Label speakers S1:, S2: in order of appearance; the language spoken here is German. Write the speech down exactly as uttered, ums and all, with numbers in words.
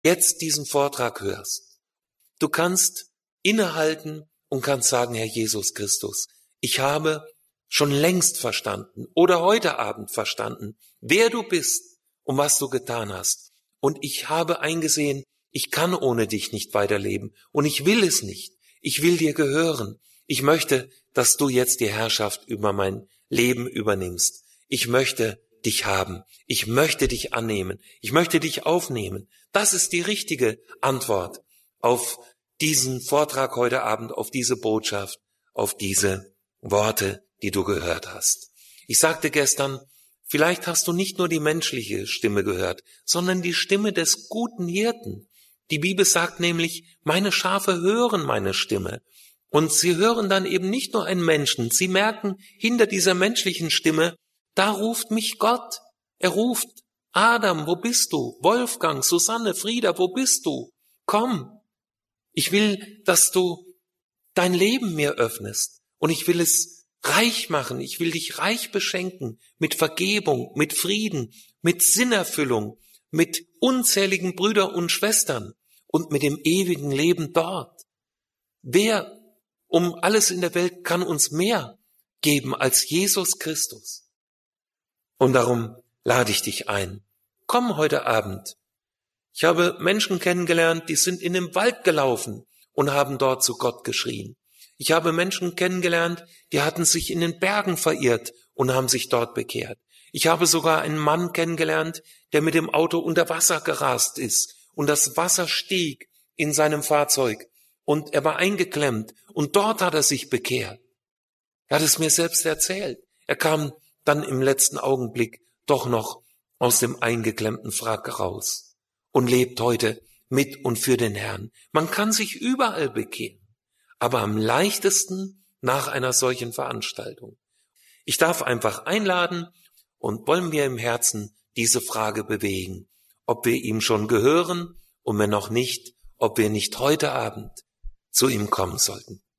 S1: jetzt diesen Vortrag hörst. Du kannst innehalten und kannst sagen, Herr Jesus Christus, ich habe schon längst verstanden oder heute Abend verstanden, wer du bist und was du getan hast. Und ich habe eingesehen, ich kann ohne dich nicht weiterleben und ich will es nicht. Ich will dir gehören. Ich möchte, dass du jetzt die Herrschaft über mein Leben übernimmst. Ich möchte dich haben. Ich möchte dich annehmen. Ich möchte dich aufnehmen. Das ist die richtige Antwort auf diesen Vortrag heute Abend, auf diese Botschaft, auf diese Worte, die du gehört hast. Ich sagte gestern, vielleicht hast du nicht nur die menschliche Stimme gehört, sondern die Stimme des guten Hirten. Die Bibel sagt nämlich, meine Schafe hören meine Stimme. Und sie hören dann eben nicht nur einen Menschen, sie merken hinter dieser menschlichen Stimme, da ruft mich Gott. Er ruft, Adam, wo bist du? Wolfgang, Susanne, Frieda, wo bist du? Komm. Ich will, dass du dein Leben mir öffnest und ich will es reich machen. Ich will dich reich beschenken mit Vergebung, mit Frieden, mit Sinnerfüllung, mit unzähligen Brüdern und Schwestern und mit dem ewigen Leben dort. Wer um alles in der Welt kann uns mehr geben als Jesus Christus? Und darum lade ich dich ein. Komm heute Abend. Ich habe Menschen kennengelernt, die sind in den Wald gelaufen und haben dort zu Gott geschrien. Ich habe Menschen kennengelernt, die hatten sich in den Bergen verirrt und haben sich dort bekehrt. Ich habe sogar einen Mann kennengelernt, der mit dem Auto unter Wasser gerast ist und das Wasser stieg in seinem Fahrzeug und er war eingeklemmt und dort hat er sich bekehrt. Er hat es mir selbst erzählt. Er kam dann im letzten Augenblick doch noch aus dem eingeklemmten Wrack raus und lebt heute mit und für den Herrn. Man kann sich überall bekehren, aber am leichtesten nach einer solchen Veranstaltung. Ich darf einfach einladen und wollen wir im Herzen diese Frage bewegen, ob wir ihm schon gehören und wenn noch nicht, ob wir nicht heute Abend zu ihm kommen sollten.